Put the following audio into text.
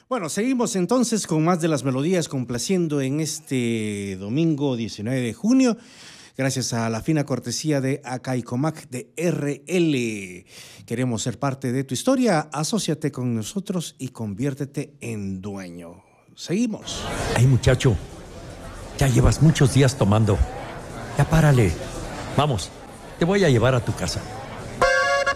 Bueno, seguimos entonces con más de las melodías complaciendo en este domingo 19 de junio, gracias a la fina cortesía de Acaicomac de RL. Queremos ser parte de tu historia, asóciate con nosotros y conviértete en dueño. Seguimos. Ay, muchacho, ya llevas muchos días tomando. Ya párale. Vamos, te voy a llevar a tu casa.